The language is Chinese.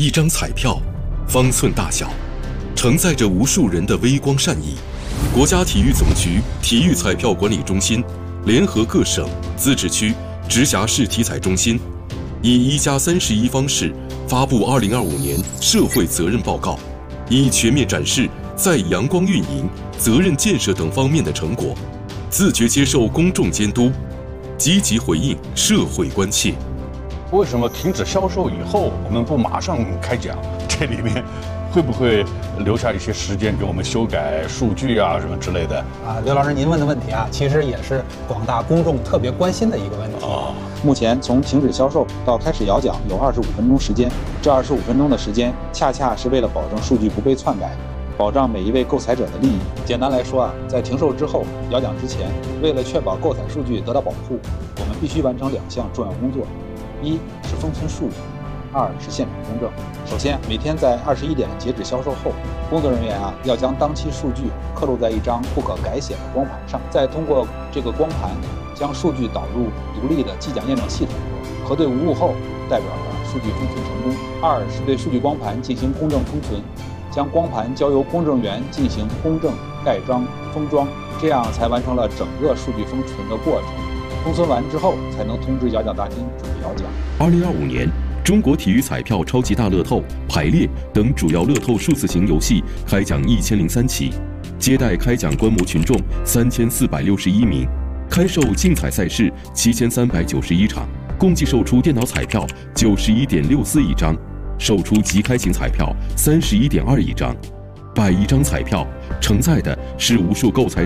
一张彩票，方寸大小，承载着无数人的微光善意。国家体育总局体育彩票管理中心联合各省、自治区、直辖市体彩中心，以1+31方式发布2025年社会责任报告，以全面展示在阳光运营、责任建设等方面的成果，自觉接受公众监督，积极回应社会关切。 为什么停止销售以后，我们不马上开奖？这里面会不会留下一些时间给我们修改数据啊什么之类的？ 啊，刘老师，您问的问题啊，其实也是广大公众特别关心的一个问题。 目前从停止销售到开始摇奖有25分钟时间，这25分钟的时间恰恰是为了保证数据不被篡改，保障每一位购彩者的利益。简单来说啊，在停售之后、摇奖之前，为了确保购彩数据得到保护，我们必须完成2项重要工作：一是封存数据，2是现场公证。首先，每天在21点截止销售后，工作人员要将当期数据刻录在一张不可改写的光盘上，再通过这个光盘将数据导入独立的计奖验证系统，核对无误后，代表着数据封存成功。2是对数据光盘进行公证封存，将光盘交由公证员进行公证、盖章、封装，这样才完成了整个数据封存的过程。封存完之后，才能通知摇奖大厅准备摇奖。 2025年，中国体育彩票超级大乐透、排列等主要乐透数字型游戏开奖1003起，接待开奖观摩群众3461名，开售竞彩赛事7391场，共计售出电脑彩票91.64亿张，售出即开型彩票31.2亿张。100亿张彩票承载的是无数购彩